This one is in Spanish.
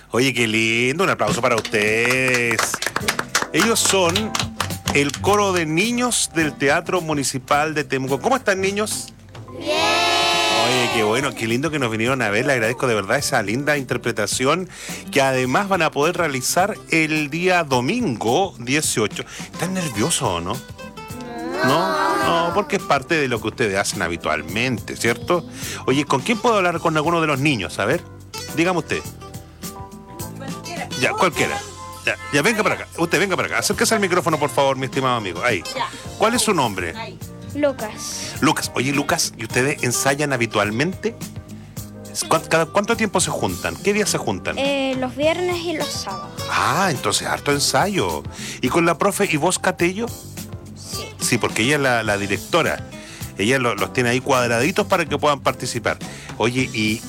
Oye, qué lindo, un aplauso para ustedes. Ellos son el coro de niños del Teatro Municipal de Temuco. ¿Cómo están, niños? Oye, qué bueno, qué lindo que nos vinieron a ver. Le agradezco de verdad esa linda interpretación que además van a poder realizar el día domingo 18. ¿Están nerviosos o no? No, porque es parte de lo que ustedes hacen habitualmente, ¿cierto? Oye, ¿con quién puedo hablar con alguno de los niños? A ver, dígame usted. Ya, cualquiera. Ya, venga para acá. Usted venga para acá. Acérquese al micrófono, por favor, mi estimado amigo. Ahí. ¿Cuál es su nombre? Lucas. Lucas. Oye, Lucas, ¿y ustedes ensayan habitualmente? ¿Cada cuánto tiempo se juntan? ¿Qué días se juntan? Los viernes y los sábados. Ah, entonces harto ensayo. ¿Y con la profe y vos, Catello? Sí. Sí, porque ella es la directora. Ella los tiene ahí cuadraditos para que puedan participar. Oye, ¿y